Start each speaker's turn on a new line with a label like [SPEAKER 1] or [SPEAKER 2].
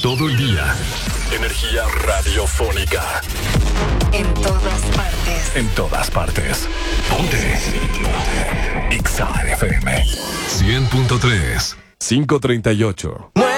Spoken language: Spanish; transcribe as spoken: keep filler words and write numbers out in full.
[SPEAKER 1] Todo el día. Energía radiofónica.
[SPEAKER 2] En todas partes.
[SPEAKER 1] En todas partes. Ponte. Ponte. X A F M. cien punto tres. quinientos treinta y ocho.